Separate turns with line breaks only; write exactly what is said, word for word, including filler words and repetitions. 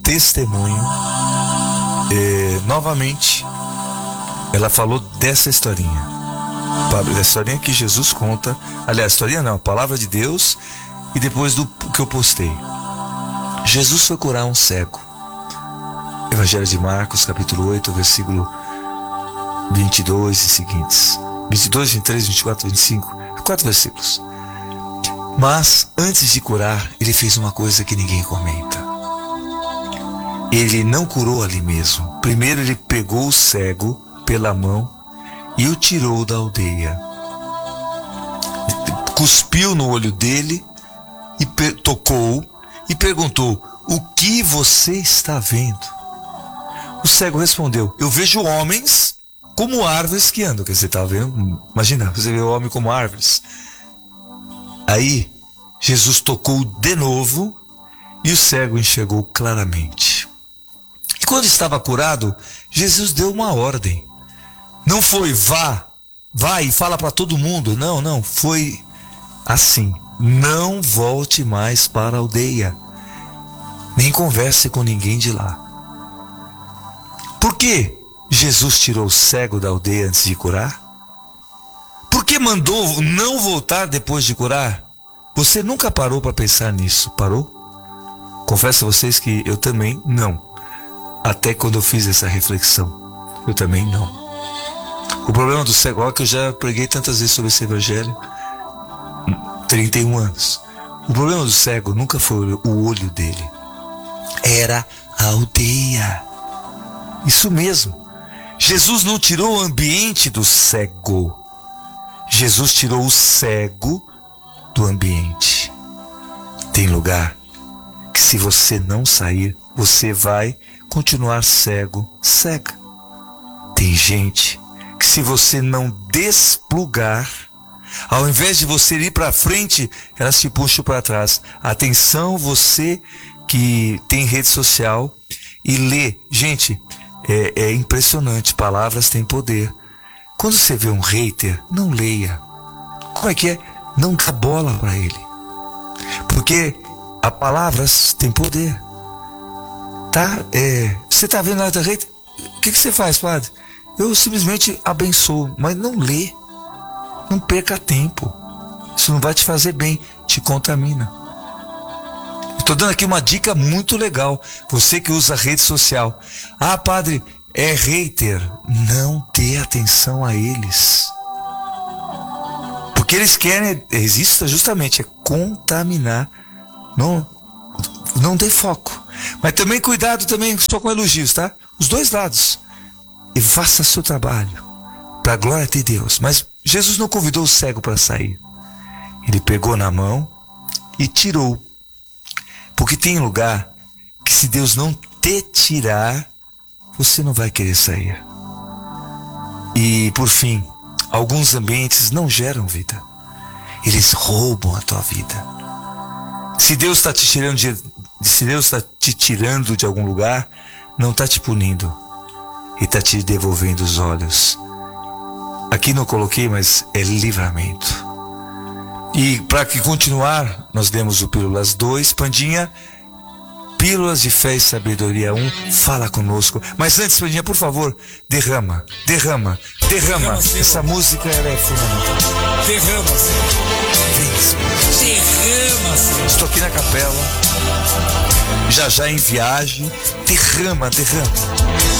testemunho. É, novamente, ela falou dessa historinha. A historinha que Jesus conta. Aliás, a historinha não, a palavra de Deus. E depois do que eu postei. Jesus foi curar um cego. Evangelho de Marcos, capítulo oito, versículo vinte e dois e seguintes. vinte e dois, vinte e três, vinte e quatro, vinte e cinco. Quatro versículos. Mas, antes de curar, ele fez uma coisa que ninguém comenta. Ele não curou ali mesmo. Primeiro ele pegou o cego pela mão e o tirou da aldeia. Cuspiu no olho dele e tocou e perguntou: o que você está vendo? O cego respondeu: eu vejo homens como árvores que andam. Quer dizer, tá vendo? Imagina, você vê o homem como árvores. Aí Jesus tocou de novo e o cego enxergou claramente. E quando estava curado, Jesus deu uma ordem. Não foi vá, vá e fala para todo mundo. Não, não, foi assim: não volte mais para a aldeia, nem converse com ninguém de lá. Por que Jesus tirou o cego da aldeia antes de curar? Por que mandou não voltar depois de curar? Você nunca parou para pensar nisso, parou? Confesso a vocês que eu também não. Até quando eu fiz essa reflexão, eu também não. O problema do cego, olha que eu já preguei tantas vezes sobre esse evangelho, trinta e um anos. O problema do cego nunca foi o olho dele, era a aldeia. Isso mesmo. Jesus não tirou o ambiente do cego. Jesus tirou o cego do ambiente. Tem lugar que, se você não sair, você vai continuar cego, cega. Tem gente que, se você não desplugar, ao invés de você ir para frente, elas te puxam para trás. Atenção, você que tem rede social e lê. Gente, é, é impressionante. Palavras têm poder. Quando você vê um hater, não leia. Como é que é? Não dá bola para ele. Porque as palavras têm poder. Tá? É, você tá vendo nada hater? O que, que você faz, padre? Eu simplesmente abençoo, mas não lê. Não perca tempo. Isso não vai te fazer bem, te contamina. Estou dando aqui uma dica muito legal. Você que usa rede social. Ah, padre, é hater. Não dê atenção a eles. Porque eles querem, existe justamente, é contaminar. Não, não dê foco. Mas também cuidado também só com elogios, tá? Os dois lados. E faça seu trabalho para a glória de Deus. Mas Jesus não convidou o cego para sair. Ele pegou na mão e tirou. Porque tem lugar que, se Deus não te tirar, você não vai querer sair. E, por fim, alguns ambientes não geram vida. Eles roubam a tua vida. Se Deus está te tirando de, se Deus está te tirando de algum lugar, não está te punindo. Ele está te devolvendo os olhos. Aqui não coloquei, mas é livramento. E para que continuar, nós demos o Pílulas dois, Pandinha, Pílulas de Fé e Sabedoria um, fala conosco. Mas antes, Pandinha, por favor, derrama, derrama, derrama. derrama Essa música, ela é fundamental.
Derrama, Senhor. Derrama, Senhor.
Estou aqui na capela, já já em viagem. Derrama, derrama.